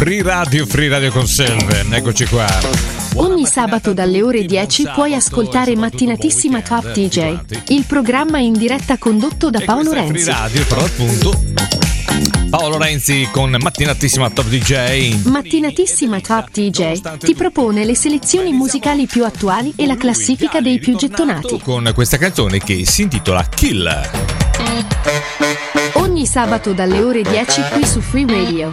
Free Radio Conselve, eccoci qua. Ogni sabato dalle ore 10 puoi ascoltare Mattinatissima Top DJ, il programma in diretta condotto da Paolo Renzi. Free Radio, però appunto Paolo Renzi con Mattinatissima Top DJ. Mattinatissima Top DJ ti propone le selezioni musicali più attuali e la classifica dei più gettonati. Con questa canzone che si intitola Kill. Ogni sabato dalle ore 10 qui su Free Radio.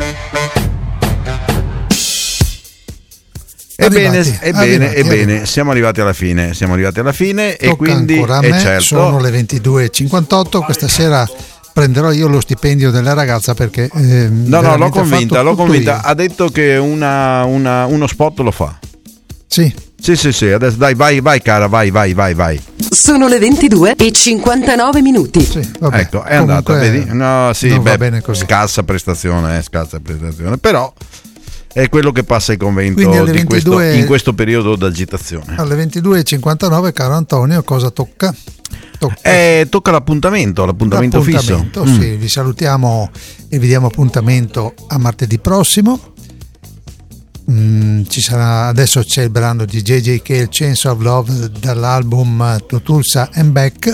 Ebbene, siamo arrivati alla fine. E tocca quindi ancora a me, certo. Sono le 22:58. Questa sera prenderò io lo stipendio della ragazza perché No, l'ho convinta. Ha detto che uno spot lo fa. Sì. Adesso dai, vai cara, vai. Sono le 22:59. Sì, vabbè. Ecco, è andata, vedi? No, sì, non va bene così. Scarsa prestazione, però è quello che passa il convento in questo periodo d'agitazione. Alle 22:59, caro Antonio, cosa tocca? Tocca l'appuntamento fisso. Sì, vi salutiamo e vi diamo appuntamento a martedì prossimo. Ci sarà, adesso c'è il brano di JJ Cale, Chains of Love, dall'album To Tulsa and Back.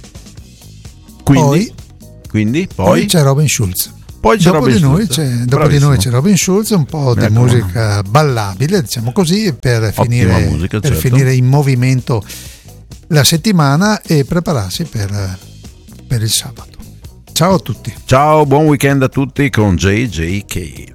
Poi c'è Robin Schulz. Dopo di noi c'è Robin Schulz, un po' di musica ballabile, diciamo così, per finire in movimento la settimana e prepararsi per il sabato. Ciao a tutti. Ciao, buon weekend a tutti con JJ Cale.